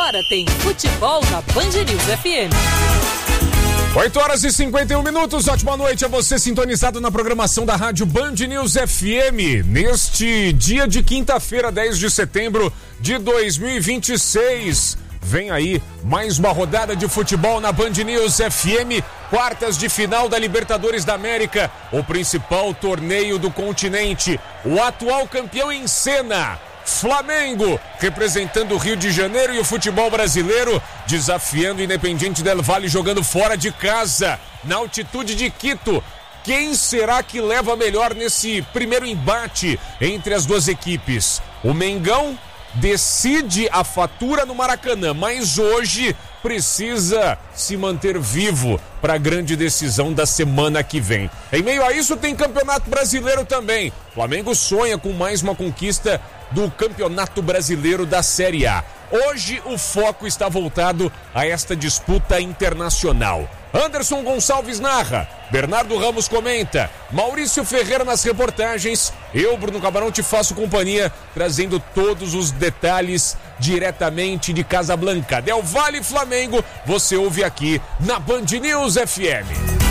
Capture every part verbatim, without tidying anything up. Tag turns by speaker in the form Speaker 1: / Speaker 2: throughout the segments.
Speaker 1: Agora tem futebol na Band News F M.
Speaker 2: oito horas e cinquenta e um minutos, ótima noite a você sintonizado na programação da Rádio Band News F M. Neste dia de quinta-feira, dez de setembro de dois mil e vinte e seis. Vem aí mais uma rodada de futebol na Band News F M, quartas de final da Libertadores da América, o principal torneio do continente. O atual campeão em cena, Flamengo, representando o Rio de Janeiro e o futebol brasileiro, desafiando o Independiente del Valle, jogando fora de casa, na altitude de Quito. Quem será que leva melhor nesse primeiro embate entre as duas equipes? O Mengão decide a fatura no Maracanã, mas hoje precisa se manter vivo para a grande decisão da semana que vem. Em meio a isso tem Campeonato Brasileiro também. Flamengo sonha com mais uma conquista do Campeonato Brasileiro da Série A. Hoje o foco está voltado a esta disputa internacional. Anderson Gonçalves narra, Bernardo Ramos comenta, Maurício Ferreira nas reportagens, eu, Bruno Camarão, te faço companhia, trazendo todos os detalhes diretamente de Casablanca. Del Valle Flamengo, você ouve aqui na Band News F M.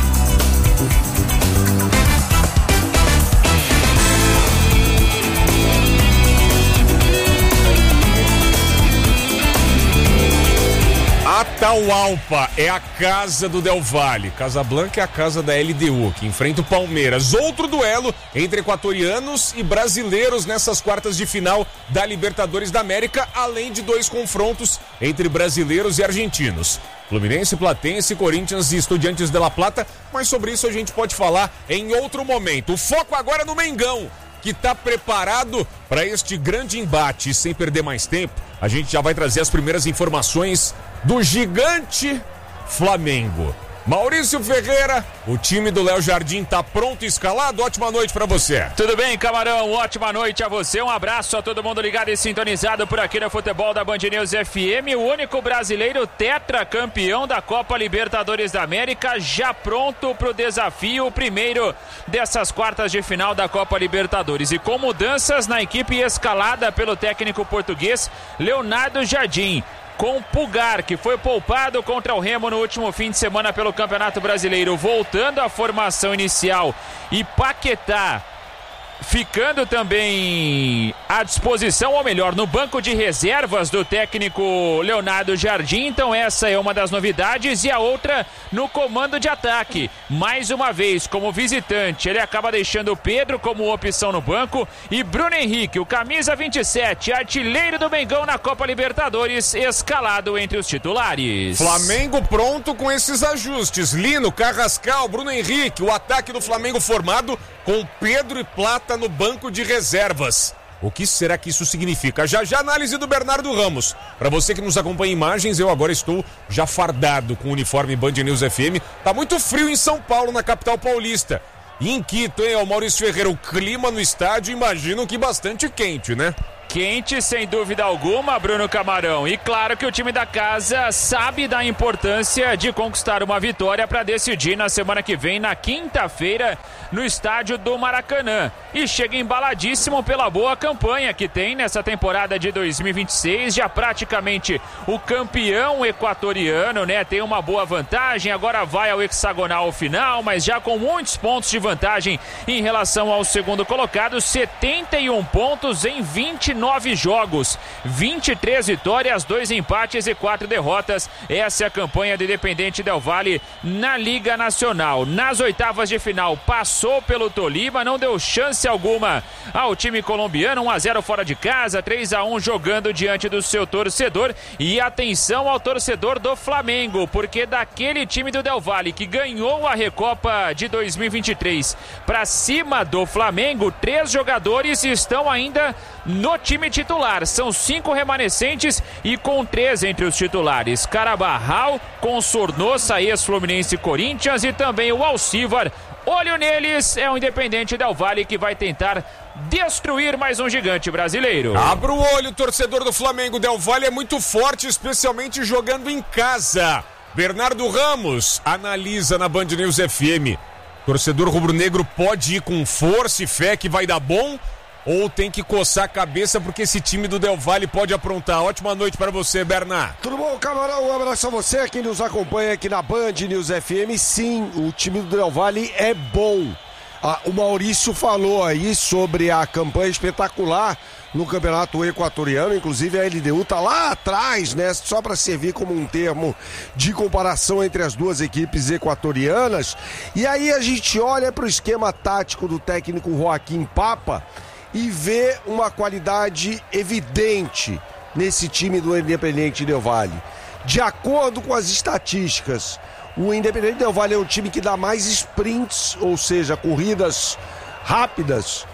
Speaker 2: Atahualpa é a casa do Del Valle. Casablanca é a casa da L D U, que enfrenta o Palmeiras. Outro duelo entre equatorianos e brasileiros nessas quartas de final da Libertadores da América, além de dois confrontos entre brasileiros e argentinos. Fluminense, Platense, Corinthians e Estudiantes de La Plata, mas sobre isso a gente pode falar em outro momento. O foco agora é no Mengão, que está preparado para este grande embate. E sem perder mais tempo, a gente já vai trazer as primeiras informações do gigante Flamengo. Maurício Ferreira, o time do Léo Jardim está pronto e escalado? Ótima noite para você.
Speaker 3: Tudo bem, Camarão? Ótima noite a você. Um abraço a todo mundo ligado e sintonizado por aqui no futebol da Band News F M. O único brasileiro tetracampeão da Copa Libertadores da América, já pronto para o desafio, o primeiro dessas quartas de final da Copa Libertadores. E com mudanças na equipe escalada pelo técnico português Leonardo Jardim, com Pulgar, que foi poupado contra o Remo no último fim de semana pelo Campeonato Brasileiro, voltando à formação inicial, e Paquetá ficando também à disposição, ou melhor, no banco de reservas do técnico Leonardo Jardim. Então essa é uma das novidades, e a outra no comando de ataque. Mais uma vez, como visitante, ele acaba deixando o Pedro como opção no banco, e Bruno Henrique, o camisa vinte e sete, artilheiro do Mengão na Copa Libertadores, escalado entre os titulares.
Speaker 2: Flamengo pronto com esses ajustes. Lino, Carrascal, Bruno Henrique, o ataque do Flamengo formado com Pedro e Plata no banco de reservas. O que será que isso significa? Já já análise do Bernardo Ramos. Para você que nos acompanha em imagens, eu agora estou já fardado com o uniforme Band News F M. Tá muito frio em São Paulo, na capital paulista. E em Quito, hein, o Maurício Ferreira, o clima no estádio, imagino que bastante quente, né?
Speaker 3: Quente, sem dúvida alguma, Bruno Camarão. E claro que o time da casa sabe da importância de conquistar uma vitória para decidir na semana que vem, na quinta-feira, no estádio do Maracanã. E chega embaladíssimo pela boa campanha que tem nessa temporada de dois mil e vinte e seis. Já praticamente o campeão equatoriano, né? Tem uma boa vantagem, agora vai ao hexagonal final, mas já com muitos pontos de vantagem em relação ao segundo colocado. setenta e um pontos em vinte e nove jogos, vinte e três vitórias, dois empates e quatro derrotas. Essa é a campanha do Independiente del Valle na Liga Nacional. Nas oitavas de final passou pelo Tolima, não deu chance alguma ao time colombiano. Um a zero fora de casa, três a um jogando diante do seu torcedor. E atenção ao torcedor do Flamengo, porque daquele time do Del Valle que ganhou a Recopa de dois mil e vinte e três para cima do Flamengo, três jogadores estão ainda no time titular. São cinco remanescentes e com três entre os titulares: Carabarral, com Sornosa, ex-Fluminense, Corinthians, e também o Alcivar. Olho neles, é o Independiente del Valle que vai tentar destruir mais um gigante brasileiro.
Speaker 2: Abra o olho, torcedor do Flamengo. Del Valle é muito forte, especialmente jogando em casa. Bernardo Ramos analisa na Band News F M. Torcedor rubro-negro pode ir com força e fé que vai dar bom, ou tem que coçar a cabeça porque esse time do Del Valle pode aprontar? Ótima noite para você, Bernard.
Speaker 4: Tudo bom, Camarão? Um abraço a você, quem nos acompanha aqui na Band News F M. Sim, o time do Del Valle é bom. Ah, o Maurício falou aí sobre a campanha espetacular no Campeonato Equatoriano, inclusive a L D U tá lá atrás, né? Só para servir como um termo de comparação entre as duas equipes equatorianas. E aí a gente olha para o esquema tático do técnico Joaquim Papa e vê uma qualidade evidente nesse time do Independiente Del Valle. De acordo com as estatísticas, o Independiente Del Valle é o time que dá mais sprints, ou seja, corridas rápidas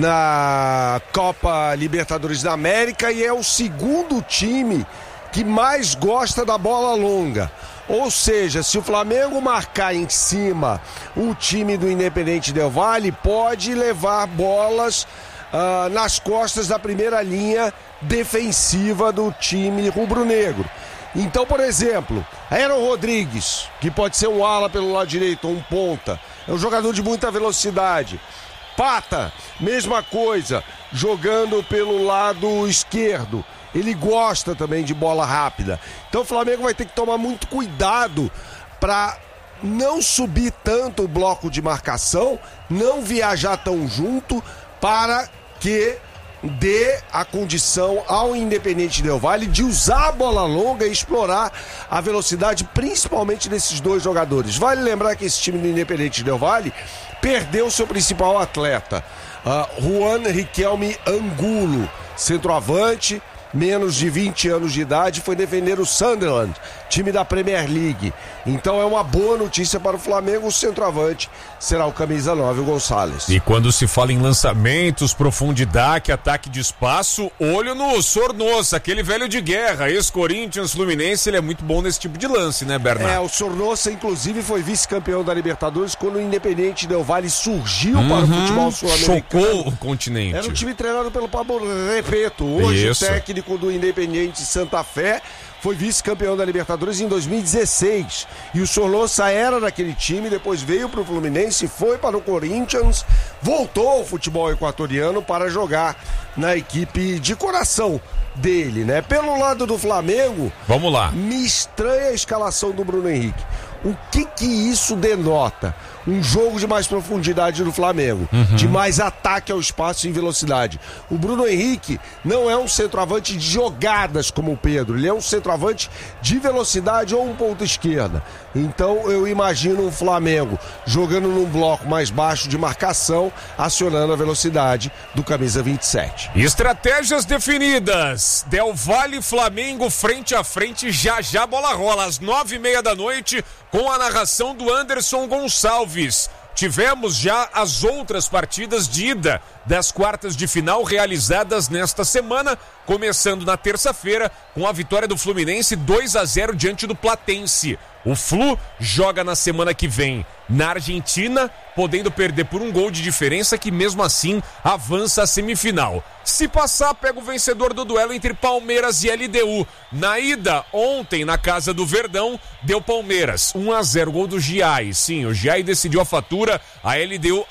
Speaker 4: na Copa Libertadores da América, e é o segundo time que mais gosta da bola longa. Ou seja, se o Flamengo marcar em cima o time do Independiente Del Valle, pode levar bolas uh, nas costas da primeira linha defensiva do time rubro-negro. Então, por exemplo, Aaron Rodrigues, que pode ser um ala pelo lado direito ou um ponta, é um jogador de muita velocidade. Pata, mesma coisa, jogando pelo lado esquerdo. Ele gosta também de bola rápida. Então o Flamengo vai ter que tomar muito cuidado para não subir tanto o bloco de marcação, não viajar tão junto, para que dê a condição ao Independiente Del Valle de usar a bola longa e explorar a velocidade, principalmente desses dois jogadores. Vale lembrar que esse time do Independiente Del Valle perdeu seu principal atleta, uh, Juan Riquelme Angulo, centroavante, menos de vinte anos de idade, foi defender o Sunderland, time da Premier League. Então é uma boa notícia para o Flamengo. O centroavante será o camisa nove, o Gonçalves.
Speaker 2: E quando se fala em lançamentos, profundidade, ataque de espaço, olho no Sornosa, aquele velho de guerra, ex-Corinthians, Fluminense, ele é muito bom nesse tipo de lance, né, Bernardo?
Speaker 4: É, o Sornosa, inclusive, foi vice-campeão da Libertadores quando o Independiente Del Valle surgiu uhum, para o futebol sul-americano.
Speaker 2: Chocou o continente.
Speaker 4: Era um time treinado pelo Pablo Repeto, hoje
Speaker 2: Isso.
Speaker 4: técnico do Independiente Santa Fé. Foi vice-campeão da Libertadores em dois mil e dezesseis. E o Sornosa era daquele time, depois veio para o Fluminense, foi para o Corinthians, voltou ao futebol equatoriano para jogar na equipe de coração dele, né? Pelo lado do Flamengo,
Speaker 2: vamos lá.
Speaker 4: Me estranha a escalação do Bruno Henrique. O que que isso denota? Um jogo de mais profundidade do Flamengo, uhum. de mais ataque ao espaço e velocidade. O Bruno Henrique não é um centroavante de jogadas como o Pedro, ele é um centroavante de velocidade ou um ponto esquerda. Então eu imagino o Flamengo jogando num bloco mais baixo de marcação, acionando a velocidade do camisa vinte e sete.
Speaker 2: Estratégias definidas. Del Valle, Flamengo, frente a frente, já já bola rola, às nove e meia da noite, com a narração do Anderson Gonçalves. Tivemos já as outras partidas de ida das quartas de final realizadas nesta semana, começando na terça-feira com a vitória do Fluminense dois a zero diante do Platense. O Flu joga na semana que vem na Argentina, podendo perder por um gol de diferença, que mesmo assim avança à semifinal. Se passar, pega o vencedor do duelo entre Palmeiras e L D U. Na ida, ontem, na casa do Verdão, deu Palmeiras um a zero, gol do Giai. Sim, o Giai decidiu a fatura, a L D U